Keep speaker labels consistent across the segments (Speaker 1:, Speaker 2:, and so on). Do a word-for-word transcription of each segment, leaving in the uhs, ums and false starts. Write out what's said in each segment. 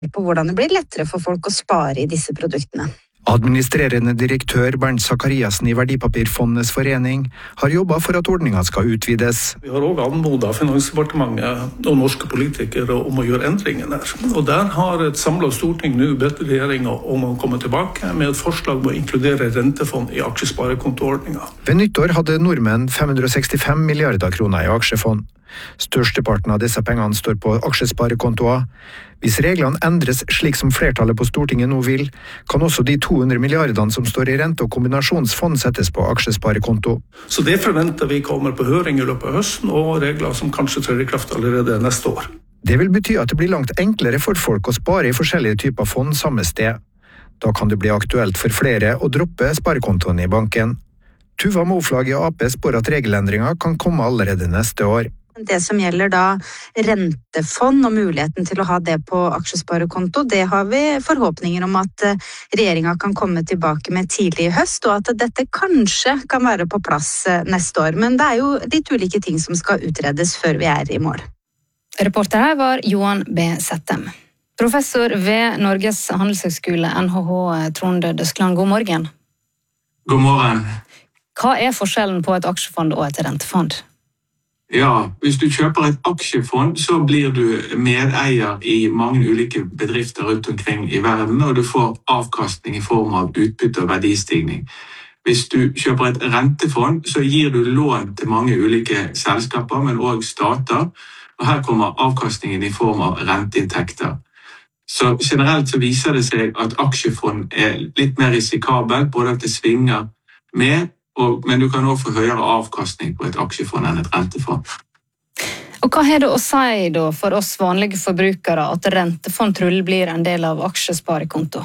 Speaker 1: på hvordan det blir lettere for folk å spare i disse produktene.
Speaker 2: Administrerende direktør Bernt Zakariassen i Verdipapirfondenes forening har jobbet for at ordningen skal utvides.
Speaker 3: Vi har også anmodet Finansdepartementet og norske politikere om å gjøre endringer der. Og der har et samlet storting nå bedt regjeringen om å komme tilbake med et forslag om å inkludere rentefond i aksjesparekontoordningen.
Speaker 2: Ved nyttår hadde nordmenn fem hundre sekstifem milliarder kroner i aksjefond. Størsteparten av disse pengene står på aksjesparekontoer. Hvis reglene endres slik som flertallet på Stortinget nå vil, kan også de to hundre milliardene som står i rente- og kombinasjonsfond settes på aksjesparekonto.
Speaker 3: Så det forventer vi kommer på høring i løpet av høsten, og regler som kanskje trer i kraft allerede neste år.
Speaker 2: Det vil bety at det blir langt enklere for folk å spare i forskjellige typer fond samme sted. Da kan det bli aktuelt for flere å droppe sparekontoen i banken. Tuva Moflag i A P spår at regelendringer kan komme allerede neste år.
Speaker 1: Det som gjelder da rentefond og muligheten til å ha det på aksjesparekonto, det har vi forhåpninger om at regjeringen kan komme tilbake med tidlig i høst, og at dette kanskje kan være på plass neste år. Men det er jo litt ulike ting som skal utredes før vi er i mål.
Speaker 4: Reporter her var Johan B. Settem. Professor ved Norges Handelshøyskole N H H, Trond Døskland, god morgen.
Speaker 5: God morgen.
Speaker 4: Hva er forskjellen på et aksjefond og et rentefond?
Speaker 5: Ja, hvis du kjøper et aksjefond, så blir du medeier i mange ulike bedrifter rundt omkring i verden, og du får avkastning i form av utbytte og verdistigning. Hvis du kjøper et rentefond, så gir du lån til mange ulike selskaper, men også stater, og her kommer avkastningen i form av renteinntekter. Så generelt så viser det seg at aksjefond er litt mer risikabelt, både at det svinger med, Og, men du kan også få høyere avkastning på et aksjefond enn et rentefond.
Speaker 4: Og hva har det å si da for oss vanlige forbrukere at rentefond trolig blir en del av aksjesparekonto?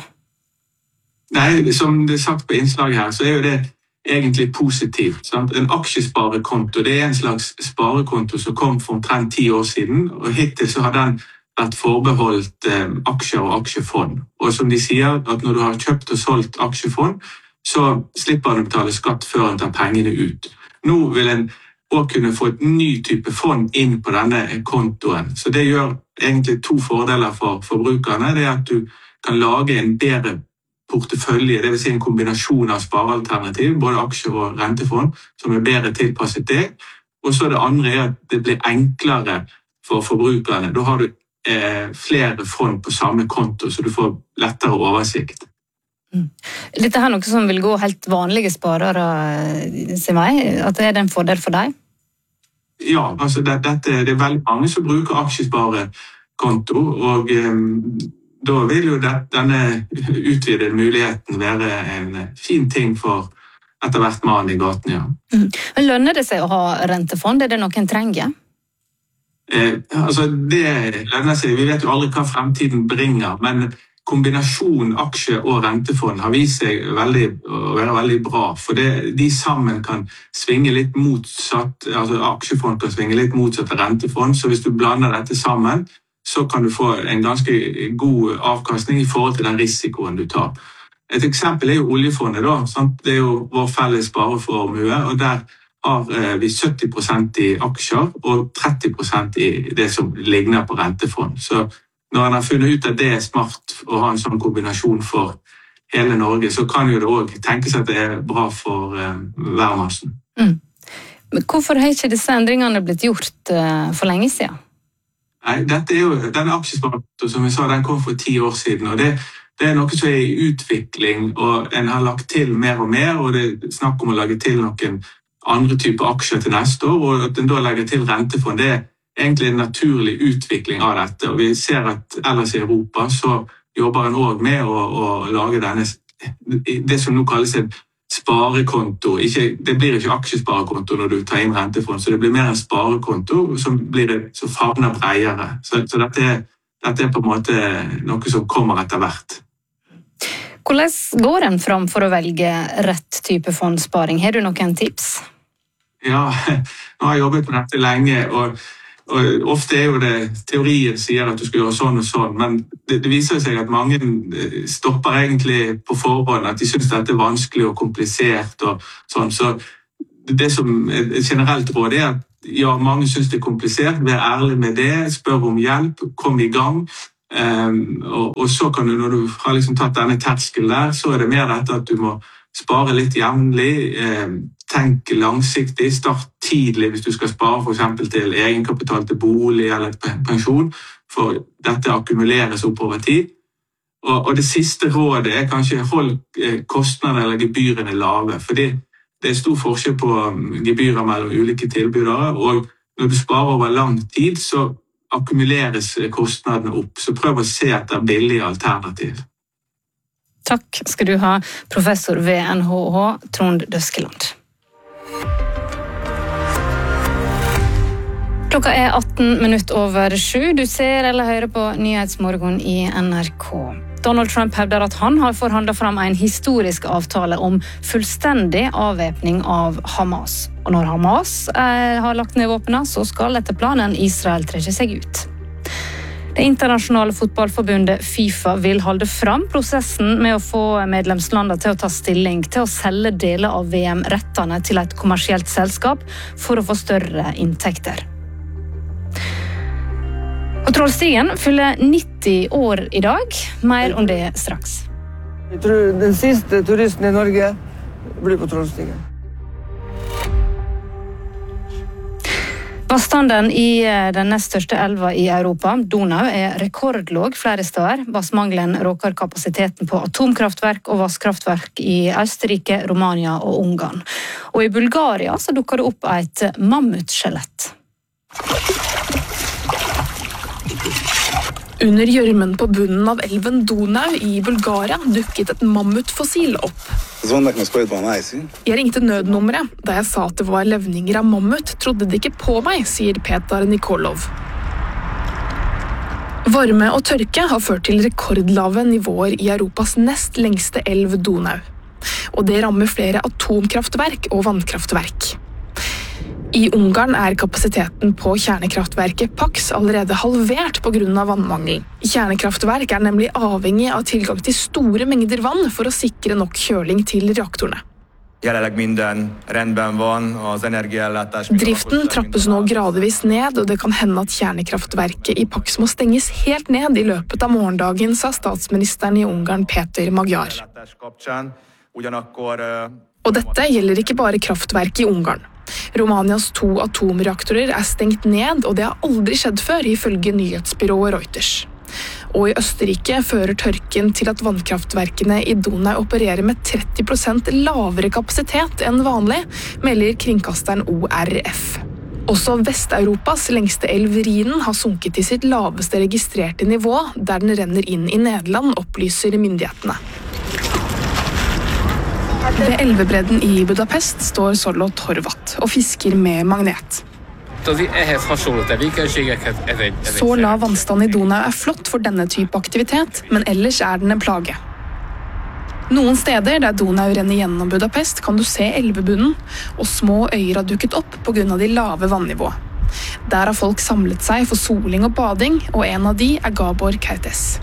Speaker 5: Nei, som det er sagt på innslaget her, så er jo det egentlig positivt. Sant? En aksjesparekonto, det er en slags sparekonto som kom for omtrent ti år siden, og hittil så har den vært forbeholdt eh, aksjer og aksjefond. Og som de sier, at når du har kjøpt og solgt aksjefond, så slipper han å betale skatt før han tar pengene ut. Nå vil en også kunne få et ny type fond inn på denne kontoen. Så det gjør egentlig to fordeler for forbrukerne. Det er at du kan lage en bedre portefølje, det vil si en kombinasjon av sparealternativ, både aksjer og rentefond, som er bedre tilpasset deg. Og så det andre er at det blir enklere for forbrukerne. Da har du eh, flere fond på samme konto, så du får lettere oversikt.
Speaker 4: Dette er noe som vil gå helt vanlige sparere sin vei, at det er en fordel for deg?
Speaker 5: Ja, altså det, dette, det er veldig mange som bruker aksjesparekonto, og um, da vil jo det, denne utvidede muligheten være en fin ting for etter hvert mann i gaten, ja.
Speaker 4: Mm. Lønner det seg å ha rentefond? Er det noe en trenger?
Speaker 5: Eh, altså det lønner seg, vi vet jo aldri hva fremtiden bringer, men kombinasjonen aksje og rentefond har vist seg veldig, å være veldig bra, for det, de sammen kan svinge litt motsatt, altså aksjefond kan svinge litt motsatt av rentefond, så hvis du blander dette sammen, så kan du få en ganske god avkastning i forhold til den risikoen du tar. Et eksempel er jo oljefondet da, sant? Det er jo vår felles spareformue, og der har eh, vi sytti prosent i aksjer og tretti prosent i det som ligner på rentefond, så når han har funnet ut at det er smart å ha en sånn kombinasjon for hele Norge, så kan jo det også tenkes at det er bra for uh, værmassen.
Speaker 4: Mm. Men hvorfor har ikke disse endringene blitt gjort uh, for lenge siden?
Speaker 5: Nei, dette er jo, denne aksjesparekonto, som jeg sa, den kom for ti år siden, og det, det er noe som er i utvikling, og en har lagt til mer og mer, og det er snakk om å lage til noen andre typer aksjer til neste år, og at en da legger til rentefond, det er egentlig en naturlig utvikling av dette, og vi ser at ellers i Europa så jobber en også med å, å lage denne, det som nå kalles en sparekonto. Ikke, det blir ikke aksjesparekonto når du tar inn rentefond, så det blir mer en sparekonto som blir det, som favner bredere. Så, så dette, dette er på en måte noe som kommer etter hvert.
Speaker 4: Hvordan går en fram for å velge rett type fondsparing? Har du noen tips?
Speaker 5: Ja, nå har jeg jobbet med dette lenge, og Og ofte er jo det teorien sier at du skal gjøre sånn og sånn, men det, det viser seg at mange stopper egentlig på forhånd, at de synes dette er vanskelig og komplisert og sånn. Så det som et generelt råd er at ja, mange synes det er komplisert, vær ærlig med det, spør om hjelp, kom i gang. Um, og, og så kan du, når du har liksom tatt denne terskelen der, så er det mer dette at du må spare litt jevnlig, um, tenk langsiktig, start tidlig hvis du skal spare for eksempel til egenkapital til bolig eller pensjon, for dette akkumuleres oppover tid. Og, og det siste rådet er kanskje hold kostnader eller gebyrene lave, fordi det er stor forskjell på gebyrer mellom ulike tilbydere, og når du sparer over lang tid, så akkumuleres kostnadene opp, så prøv å se etter billige alternativ.
Speaker 4: Takk skal du ha, professor ved N H H, Trond Døskeland. Klokka er atten minutter over sju. Du ser eller hører på Nyhetsmorgen i N R K. Donald Trump hevder at han har forhandlet fram en historisk avtale om fullstendig avvæpning av Hamas. Og når Hamas eh, har lagt ned våpnene, så skal etter planen Israel trekke seg ut. Det internasjonale fotballforbundet FIFA vil holde fram prosessen med å få medlemslandene til å ta stilling til å selge deler av V M-rettene til et kommersielt selskap for å få større inntekter. Og Trollstigen fyller nitti år i dag. Mer om det straks.
Speaker 6: Jeg tror den siste turisten i Norge blir på Trollstigen.
Speaker 4: Vannstanden i den nest største elva i Europa, Donau, er rekordlåg flere steder. Vassmangelen råker kapasiteten på atomkraftverk og vasskraftverk i Østerrike, Romania og Ungarn. Og i Bulgaria så dukker det opp et mammutskjelett.
Speaker 7: Under gjørmen på bunnen av elven Donau i Bulgaria dukket et mammutfossil opp. Jeg ringte nødnummeret. Da jeg sa at det var levninger av mammut, trodde de ikke på meg, sier Petar Nikolov. Varme og tørke har ført til rekordlave nivåer i Europas nest lengste elv Donau. Og det rammer flere atomkraftverk og vannkraftverk. I Ungarn er kapasiteten på kjernekraftverket Paks allerede halvert på grunn av vannmangel. Kjernekraftverk er nemlig avhengig av tilgang til store mengder vann for å sikre nok kjøling til reaktorene. Driften trappes nå gradvis ned, og det kan hende at kjernekraftverket i Paks må stenges helt ned i løpet av morgendagen, sa statsministeren i Ungarn Peter Magyar. Og dette gjelder ikke bare kraftverk i Ungarn. Romanias to atomreaktorer er stengt ned, og det har aldri skjedd før, ifølge nyhetsbyrået Reuters. Og i Østerrike fører tørken til at vannkraftverkene i Donau opererer med tretti prosent lavere kapasitet enn vanlig, melder kringkasteren O R F. Også Vest-Europas lengste elv Rhinen har sunket til sitt laveste registrerte nivå, der den renner inn i Nederland, opplyser myndighetene. Ved elvebredden i Budapest står Solot Horvat og fisker med magnet. Så lav vannstand i Donau er flott for denne type aktivitet, men ellers er den en plage. Noen steder der Donau renner gjennom Budapest kan du se elvebunnen, og små øyer har dukket opp på grunn av de lave vannivået. Der har folk samlet seg for soling og bading, og en av de er Gabor Kertes.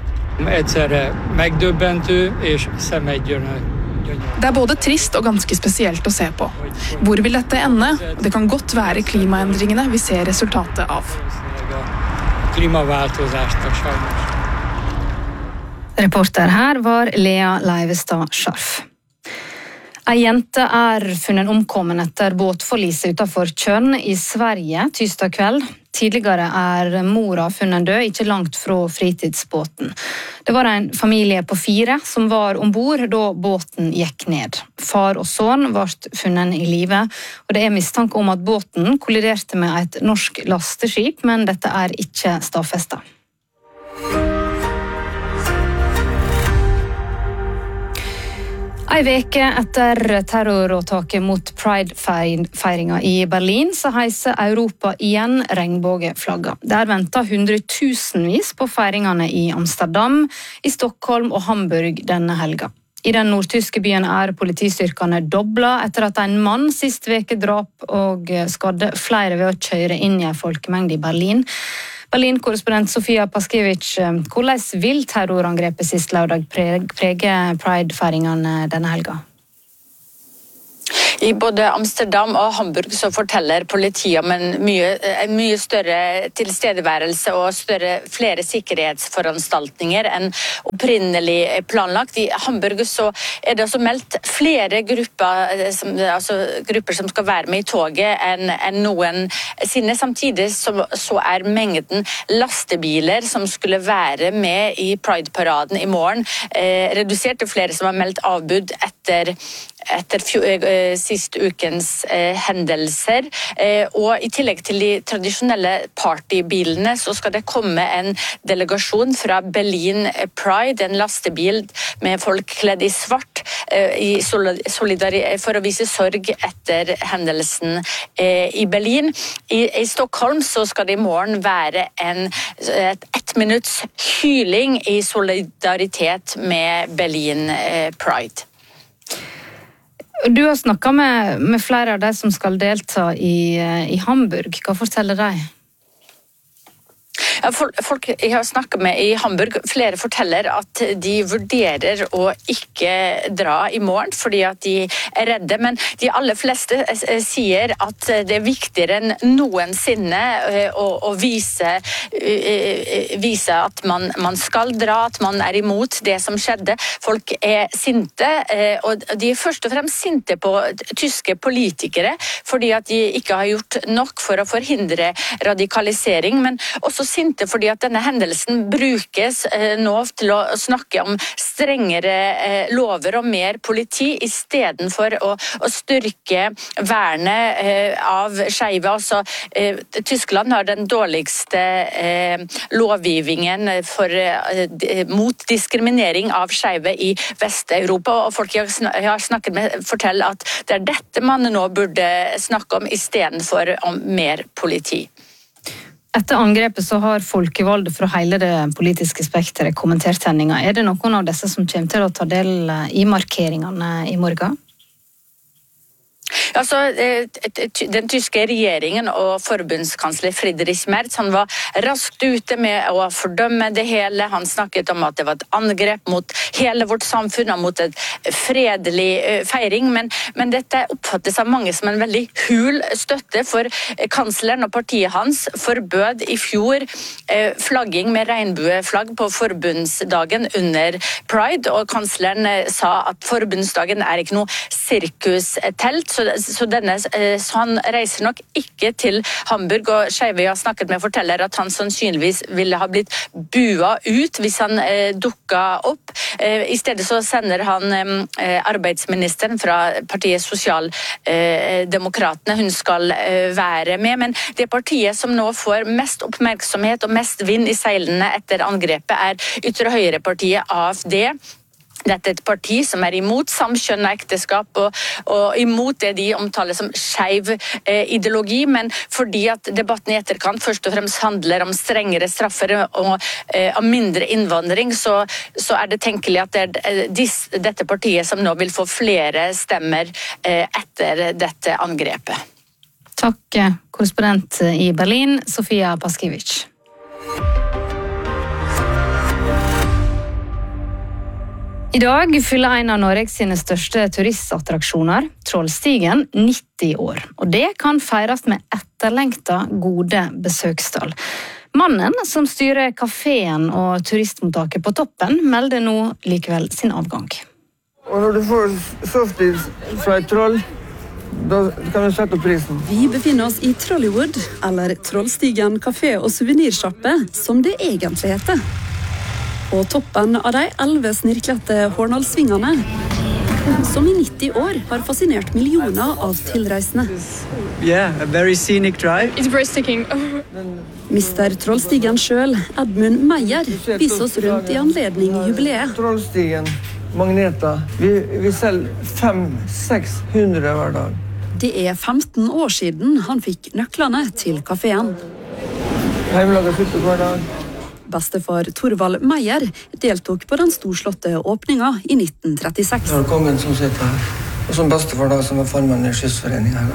Speaker 7: Det er både trist og ganske spesielt å se på. Hvor vil dette ende? Det kan godt være klimaendringene vi ser resultatet av.
Speaker 4: Reporter her var Lea Leivestad Scharf. En jente er funnet omkommen etter båtforliset utenfor Tjørn i Sverige tirsdag kveld. Tidligere er mora funnet død ikke langt fra fritidsbåten. Det var en familie på fire som var ombord da båten gikk ned. Far og sønn ble funnet i live, og det er mistanke om at båten kolliderte med et norsk lasteskip, men dette er ikke stadfestet. En veke etter terroråtaket mot Pride-feiringa i Berlin, så heiser Europa igjen regnbågeflagga. Der venter hundretusenvis på feiringene i Amsterdam, i Stockholm og Hamburg denne helga. I den nordtyske byen er politistyrkene doblet etter at en mann sist veke drap og skadde flere ved å kjøre inn i en folkemengde i Berlin. Berlin-korrespondent Sofia Paskiewicz, hvordan vil terrorangrepet sist lørdag prege Pride-feiringene denne helga?
Speaker 8: I både Amsterdam og Hamburg så forteller politiet om en mye, en mye større tilstedeværelse og større, flere sikkerhetsforanstaltninger enn opprinnelig planlagt. I Hamburg så er det også meldt flere grupper som, altså grupper som skal være med i toget enn, enn noen sinne. Samtidig så, så er mengden lastebiler som skulle være med i Pride-paraden i morgen eh, redusert til flere som har meldt avbud etter etter eh, sist ukens eh, hendelser. Eh, og i tillegg til de tradisjonelle partybilene så skal det komme en delegasjon fra Berlin Pride, en lastebil med folk kledd i svart eh, i solidari- for å vise sorg etter hendelsen eh, i Berlin. I, I Stockholm så skal det i morgen være en et, ett minutts hyling i solidaritet med Berlin eh, Pride.
Speaker 4: Du har snakket med, med flere av de som skal delta i, i Hamburg. Hva forteller de?
Speaker 8: Ja, folk jeg har snakket med i Hamburg, flere forteller at de vurderer å ikke dra i morgen fordi at de er redde, men de aller fleste sier at det er viktigere enn noensinne å, å vise, vise at man, man skal dra, at man er imot det som skjedde. Folk er sinte, og de er først og fremst sinte på tyske politikere fordi at de ikke har gjort nok for å forhindre radikalisering, men også sinte fordi at denne hendelsen brukes eh, nå til å snakke om strengere eh, lover og mer politi i stedet for å, å styrke vernet eh, av skeive. Altså, eh, Tyskland har den dårligste eh, lovgivningen for, eh, mot diskriminering av skeive i Vest-Europa, og folk jeg har snakket med forteller at det er dette man nå burde snakke om i stedet for om mer politi.
Speaker 4: Etter angrepet så har folkevalgte fra hele det politiske spektret kommentert hendinga. Er det noen av disse som kommer til å ta del i markeringene i morgen?
Speaker 8: Altså, den tyske regjeringen og forbundskansler Friedrich Merz, han var raskt ute med å fordømme det hele. Han snakket om at det var et angrep mot hele vårt samfunn og mot et fredelig feiring, men, men dette oppfattes av mange som en veldig hul støtte, for kansleren og partiet hans forbød i fjor flagging med regnbueflagg på forbundsdagen under Pride, og kansleren sa at forbundsdagen er ikke noe sirkustelt, så Så, denne, så han reiser nok ikke til Hamburg, og skeive jeg har snakket med forteller at han sannsynligvis ville ha blitt bua ut hvis han eh, dukket opp. Eh, I stedet så sender han eh, arbeidsministeren fra partiet Sosialdemokratene. Hun skal eh, være med, men det partiet som nå får mest oppmerksomhet og mest vind i seilene etter angrepet er ytre høyrepartiet A F D. Dette er et parti som er imot samkjønnet ekteskap og, og imot det de omtaler som skeiv eh, ideologi, men fordi at debatten i etterkant først og fremst handler om strengere straffer og eh, om mindre innvandring, så, så er det tenkelig at det er dis, dette partiet som nå vil få flere stemmer eh, etter dette angrepet.
Speaker 4: Takk, korrespondent i Berlin, Sofia Paskiewicz. I dag fyller en av Norges sine største turistattraksjoner, Trollstigen, nitti år. Og det kan feires med etterlengta gode besøkstall. Mannen som styrer kaféen og turistmottaket på toppen, melder nå likevel sin avgang.
Speaker 6: Og når du får softis fra et troll, da kan du sette opp prisen.
Speaker 9: Vi befinner oss i Trollywood, eller Trollstigen kafé og souvenirsjappe, som det egentlig heter. På toppen av de elleve snirklete Hornalsvingene, som i nitti år har fascinert millioner av tilreisende.
Speaker 10: Yeah, a very scenic drive.
Speaker 7: It's breathtaking.
Speaker 9: Mister Trollstigen selv, Edmund Meyer, viser oss rundt i anledning jubileet.
Speaker 6: Trollstigen, magneter. Vi, vi selger fem seks hundre hver dag.
Speaker 9: Det er femten år siden han fikk nøklene til kaféen.
Speaker 6: Hjemmelaget suppe hver dag.
Speaker 9: Bestefar Torvald Meyer deltok på den storslåtte åpninga i nitten trettiseks.
Speaker 6: Det er kongen som sitter her, og som bestefar da, som er formann i Skyssforeningen.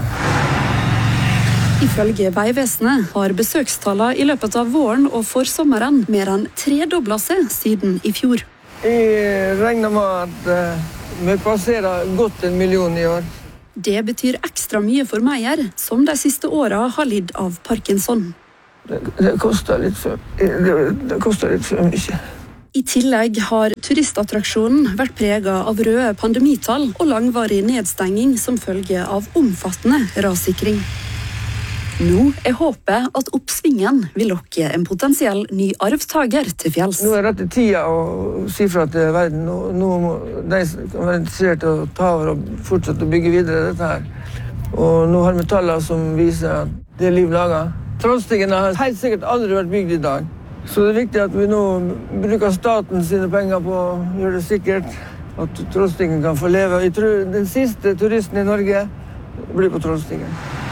Speaker 9: Ifølge Veivesenet har besøkstallene i løpet av våren og forsommeren mer enn tredoblet seg siden i fjor.
Speaker 6: Jeg regner med at uh, vi passerer godt en million i år.
Speaker 9: Det betyr ekstra mye for Meyer, som de siste årene har lidd av Parkinson.
Speaker 6: Det, det koster litt for, det, det koster litt for mye.
Speaker 9: I tillegg har turistattraksjonen vært preget av røde pandemitall og langvarig nedstenging som følge av omfattende rassikring. Nå er håpet at oppsvingen vil lokke en potensiell ny arvtager til fjells.
Speaker 6: Nå er rett i tida å si fra til verden. Nå, nå må de som kan være interessert i å ta over og fortsette å bygge videre dette her. Og nå har vi tallene som viser at det er liv laget. Trollstigen har helt sikkert aldri vært bygd i dag. Så det er viktig at vi nå bruker staten sine penger på å gjøre det sikkert at Trollstigen kan få leve. Jeg tror den siste turisten i Norge blir på Trollstigen.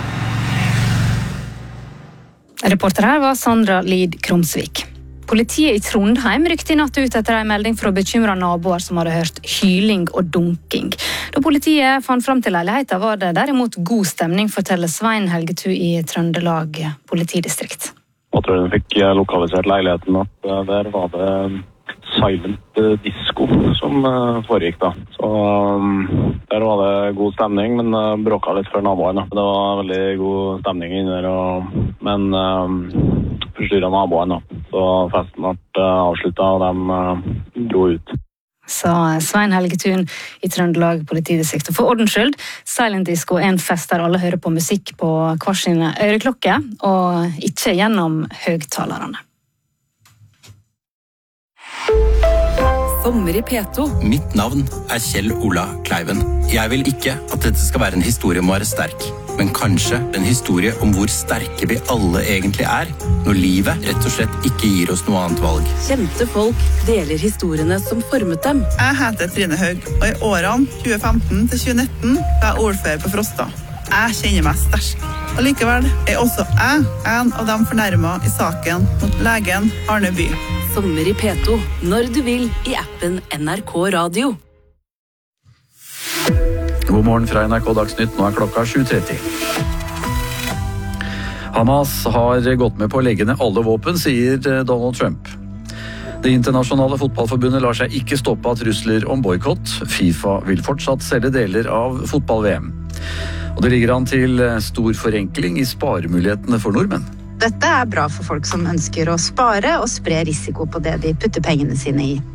Speaker 4: Reporter her var Sandra Lid Krumsvik. Politiet i Trondheim rykte i natt ut etter en melding fra bekymrede naboer som hadde hørt hyling og dunking. Da politiet fant fram til leiligheten var det derimot god stemning, forteller Svein Helgetu i Trøndelag politidistrikt.
Speaker 11: Jeg tror den fikk lokalisert leiligheten at der var det silent disco som foregikk da. Så der var det god stemning, men bråka litt for naboene. Det var veldig god stemning inne der, og, men um, forstyrret naboene da. Så festen ble avsluttet, og de dro ut.
Speaker 4: Sa Svein Helgetun i Trøndelag politidistrikt. For ordens skyld, Silent Disco er en fest der alle hører på musikk på hver sine øreklokker, og ikke gjennom høgtalerne.
Speaker 12: Sommer i P to. Mitt navn er Kjell Ola Kleiven. Jeg vil ikke at dette skal være en historie om å være sterk, men kanskje en historie om hvor sterke vi alle egentlig er, når livet rett og slett ikke gir oss noe annet valg. Kjente folk deler historiene som formet dem.
Speaker 13: Jeg heter Trine Haug, og i årene tjue femten til tjue nitten var jeg ordfører på Frosta. Jeg kjenner meg sterk. Og likevel er også jeg en av dem fornærmet i saken mot legen Arne By.
Speaker 12: Sommer i P to, når du vil, i appen N R K Radio.
Speaker 14: God morgen fra N R K Dagsnytt, nå er klokka sju tretti. Hamas har gått med på å legge ned alle våpen, sier Donald Trump. Det internasjonale fotballforbundet lar seg ikke stoppe av trusler om boykott. FIFA vil fortsatt selge deler av fotball-V M. Og det ligger an til stor forenkling i sparemulighetene for nordmenn.
Speaker 1: Dette er bra for folk som ønsker å spare og spre risiko på det de putter pengene sine i.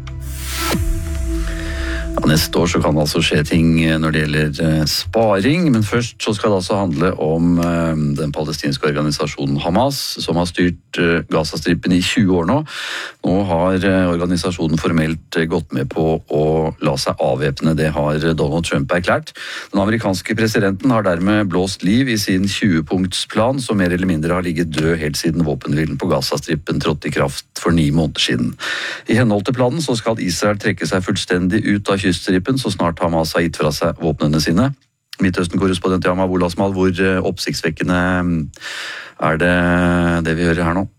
Speaker 14: Ja, neste år så kan det altså skje ting når det gjelder sparing, men først så skal det altså handle om den palestinske organisasjonen Hamas, som har styrt Gazastripen i tjue år nå. Nå har organisasjonen formelt gått med på å la seg avvæpne, det har Donald Trump erklært. Den amerikanske presidenten har dermed blåst liv i sin tjue-punktsplan, som mer eller mindre har ligget død helt siden våpenhvilen på Gazastripen trådte i kraft for ni måneder siden. I henhold til planen så skal Israel trekke seg fullstendig ut av kyststripen så snart Hamas har gitt fra seg våpnene sine. Midtøsten-korrespondent Yama Wolasmal, hvor oppsiktsvekkende er det det vi hører her nå?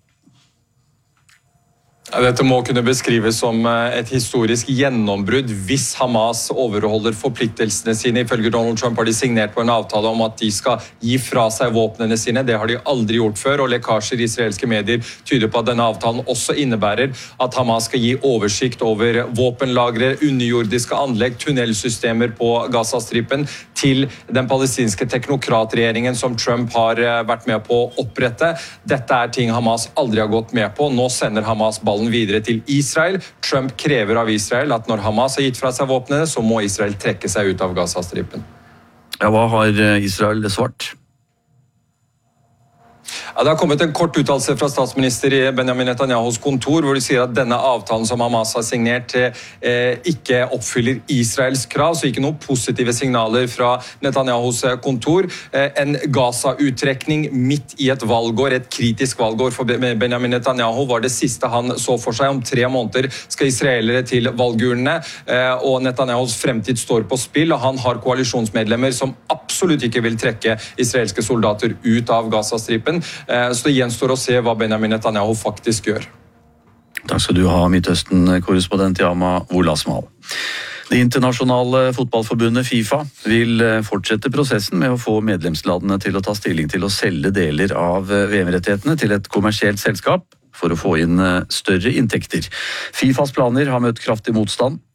Speaker 15: Dette må kunne beskrives som et historisk gjennombrudd hvis Hamas overholder forpliktelsene sine. Ifølge Donald Trump har de signert på en avtale om at de skal gi fra seg våpnene sine. Det har de aldri gjort før, og lekkasjer i israelske medier tyder på at denne avtalen også innebærer at Hamas skal gi oversikt over våpenlagre, underjordiske anlegg, tunnelsystemer på Gazastripen til den palestinske teknokratregjeringen som Trump har vært med på å opprette. Dette er ting Hamas aldri har gått med på. Nå sender Hamas ballen videre til Israel. Trump krever av Israel at når Hamas har gitt fra seg våpnene, så må Israel trekke seg ut av Gazastripen.
Speaker 14: Ja, hva har Israel svart?
Speaker 15: Ja, det har kommet en kort uttalelse fra statsminister Benjamin Netanyahus kontor, hvor de sier at denne avtalen som Hamas har signert eh, ikke oppfyller Israels krav, så ikke noen positive signaler fra Netanyahus kontor. Eh, en Gaza-uttrekning midt i et valgår, et kritisk valgår for Benjamin Netanyahu, var det siste han så for seg. Om tre måneder skal israelere til valgurnene, eh, og Netanyahus fremtid står på spill, og han har koalisjonsmedlemmer som absolutt ikke vil trekke israelske soldater ut av Gazastripen. Så det gjenstår å se hva Benjamin Netanyahu faktisk gjør.
Speaker 14: Takk skal du ha, Midtøsten-korrespondent Yama Wolasmal. Det internasjonale fotballforbundet FIFA vil fortsette prosessen med å få medlemslandene til å ta stilling til å selge deler av V M-rettighetene til et kommersielt selskap for å få inn større inntekter. FIFAs planer har møtt kraftig motstand.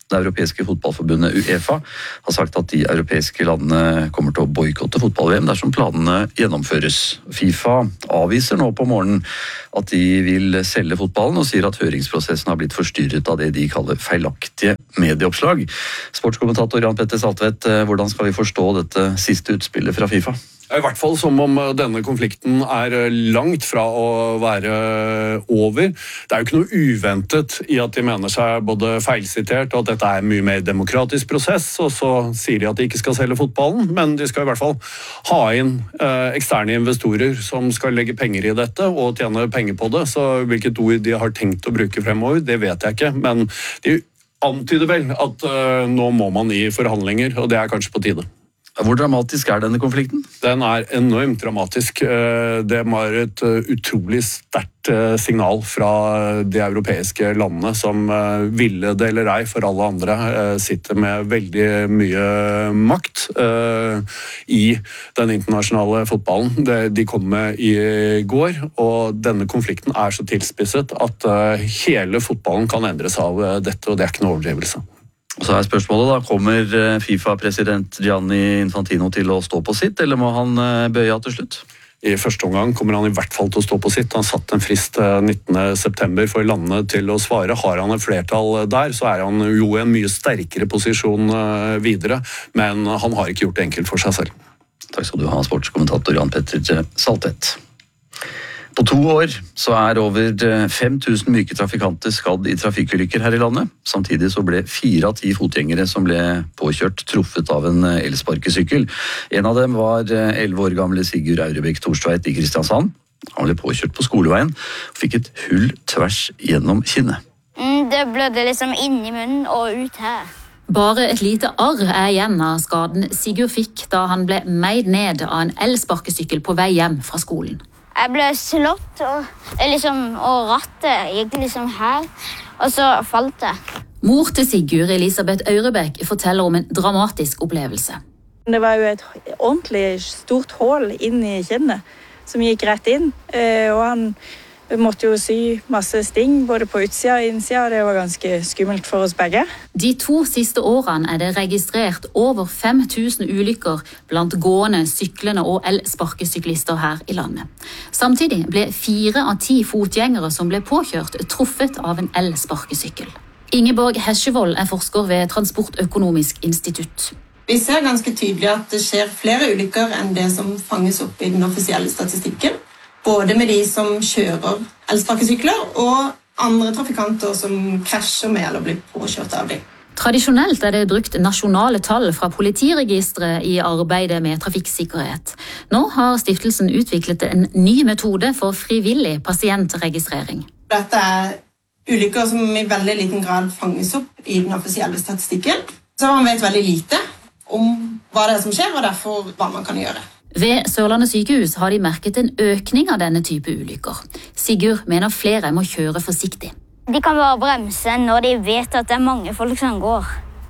Speaker 14: Det europeiske fotballforbundet UEFA har sagt at de europeiske landene kommer til å boikotte fotball-V M dersom planene gjennomføres. FIFA avviser nå på morgenen at de vil selge fotballen, og sier at høringsprosessen har blitt forstyrret av det de kaller feilaktige medieoppslag. Sportskommentator Jan Petter Saltvedt, hvordan skal vi forstå dette siste utspillet fra FIFA?
Speaker 16: I hvert fall som om denne konflikten er langt fra å være over. Det er jo ikke noe uventet i at de mener seg både feilsitert og at dette er en mye mer demokratisk prosess, og så sier de at de ikke skal selge fotballen, men de skal i hvert fall ha inn eh, eksterne investorer som skal legge penger i dette og tjene penger på det, så hvilket ord de har tenkt å bruke fremover, det vet jeg ikke, men de antyder vel at eh, nå må man i forhandlinger, og det er kanskje på tide.
Speaker 14: Hvor dramatisk er denne konflikten?
Speaker 16: Den er enormt dramatisk. Det var et utrolig sterkt signal fra de europeiske landene som ville det eller ei for alle andre sitter med veldig mye makt i den internasjonale fotballen. De kom med i går, og denne konflikten er så tilspisset at hele fotballen kan endres av dette, og det er ikke noe overdrivelse.
Speaker 14: Og så er spørsmålet da, kommer FIFA-president Gianni Infantino til å stå på sitt, eller må han bøye av til slutt?
Speaker 16: I første omgang kommer han i hvert fall til å stå på sitt. Han satt en frist nittende september for landene til å svare. Har han et flertall der, så er han jo i en mye sterkere posisjon videre, men han har ikke gjort det enkelt for seg selv.
Speaker 14: Takk skal du ha, sportskommentator Jan Petter Saltvedt. På to år så er over fem tusen myke trafikanter skadd i trafikkulykker her i landet. Samtidig så ble fire av ti fotgjengere som ble påkjørt truffet av en elsparkesykkel. En av dem var elleve år gamle Sigurd Aurebekk Torstveit i Kristiansand. Han ble påkjørt på skoleveien og fikk et hull tvers gjennom kinnet.
Speaker 17: Mm, det blødde liksom inn i munnen og ut her.
Speaker 18: Bare et lite arr er igjen av skaden Sigurd fikk da han ble meid ned av en elsparkesykkel på vei hjem fra skolen.
Speaker 17: Jeg ble slått, og, liksom, og rattet gikk liksom her, og så falt jeg.
Speaker 18: Mor til Sigurd, Elisabeth Aurebekk, forteller om en dramatisk opplevelse.
Speaker 19: Det var jo et ordentlig stort hål inn i kinnet, som gikk rett inn, og han måtte jo sy masse sting, både på utsida og innsida, og det var ganske skummelt for oss begge.
Speaker 18: De to siste årene er det registrert over fem tusen ulykker blant gående, syklende og elsparkesyklister her i landet. Samtidig ble fire av ti fotgjengere som ble påkjørt truffet av en elsparkesykkel. Ingeborg Hesjevold er forsker ved Transportøkonomisk institutt.
Speaker 20: Vi ser ganske tydelig at det skjer flere ulykker enn det som fanges opp i den offisielle statistikken. Både med de som kjører elsparkesykler, og andre trafikanter som krasjer med eller blir påkjørt av dem.
Speaker 18: Tradisjonelt er det brukt nasjonale tall fra politiregistret i arbeidet med trafikksikkerhet. Nå har stiftelsen utviklet en ny metode for frivillig pasientregistrering.
Speaker 20: Dette er ulykker som i veldig liten grad fanges opp i den offisielle statistikken. Så man vet veldig lite om hva det er som skjer, og derfor hva man kan gjøre.
Speaker 18: Ved Sørlandet sykehus har de merket en økning av denne type ulykker. Sigurd mener flere må kjøre forsiktig.
Speaker 17: De kan bare bremse når de vet at det er mange folk som går.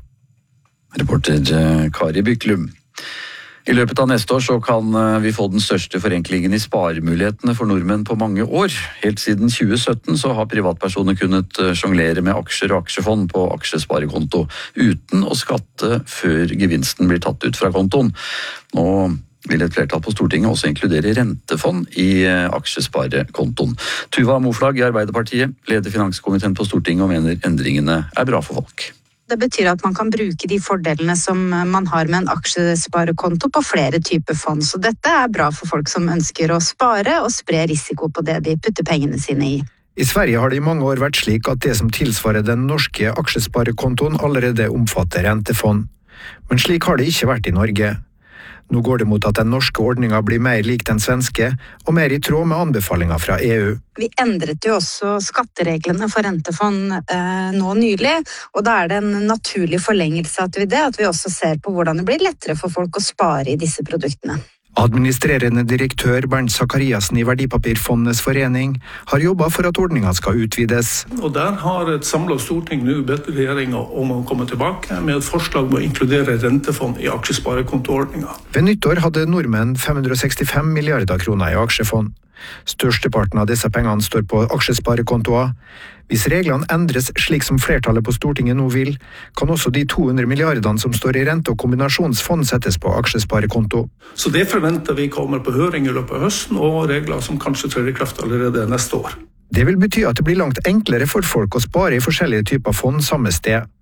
Speaker 14: Reporter Kari Byklum. I løpet av neste år så kan vi få den største forenklingen i sparemulighetene for nordmenn på mange år. Helt siden tjue sytten så har privatpersoner kunnet sjonglere med aksjer og aksjefond på aksjesparekonto, uten å skatte før gevinsten blir tatt ut fra kontoen. Nå vil et flertall på Stortinget også inkludere rentefond i aksjesparekontoen. Tuva Moflag i Arbeiderpartiet leder finanskomiteen på Stortinget og mener endringene er bra for folk.
Speaker 1: Det betyr at man kan bruke de fordelene som man har med en aksjesparekonto på flere typer fond. Så dette er bra for folk som ønsker å spare og spre risiko på det de putter pengene sine i.
Speaker 2: I Sverige har det i mange år vært slik at det som tilsvarer den norske aksjesparekontoen allerede omfatter rentefond. Men slik har det ikke vært i Norge. Nå går det mot at den norske ordningen blir mer lik den svenske, og mer i tråd med anbefalinger fra E U.
Speaker 1: Vi endret jo også skattereglene for rentefond eh, nå nylig, og da er det en naturlig forlengelse av det, at vi også ser på hvordan det blir lettere for folk å spare i disse produktene.
Speaker 2: Administrerende direktør Bernt Zakariassen i Verdipapirfondenes forening har jobbet for at ordningen skal utvides.
Speaker 3: Og der har et samlet storting nå bedt regjeringen om å komme tilbake med et forslag om å inkludere rentefond i aksjesparekontoordningen.
Speaker 2: Ved nyttår hadde nordmenn fem hundre sekstifem milliarder kroner i aksjefond. Størsteparten av disse pengene står på aksjesparekontoer. Hvis reglene endres slik som flertallet på Stortinget nå vil, kan også de to hundre milliardene som står i rente- og kombinasjonsfond settes på aksjesparekonto.
Speaker 3: Så det forventer vi kommer på høring i løpet av høsten, og regler som kanskje trer i kraft allerede neste år.
Speaker 2: Det vil bety at det blir langt enklere for folk å spare i forskjellige typer fond samme sted.